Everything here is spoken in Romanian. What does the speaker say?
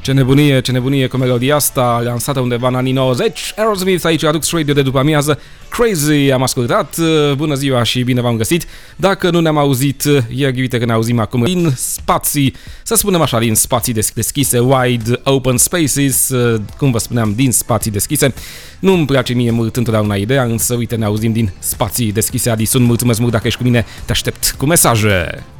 Ce nebunie cu melodia asta, lansată undeva în anii 90. Aerosmith aici la Rux Radio de după amiază. Crazy am ascultat. Bună ziua și bine v-am găsit. Dacă nu ne-am auzit ieri, uite că ne auzim acum din spații, să spunem așa, din spații deschise, wide open spaces, cum vă spuneam, din spații deschise. Nu-mi place mie mult întotdeauna ideea, însă uite, ne auzim din spații deschise. Adi, sunt mulțumesc mult dacă ești cu mine, te aștept cu mesaje.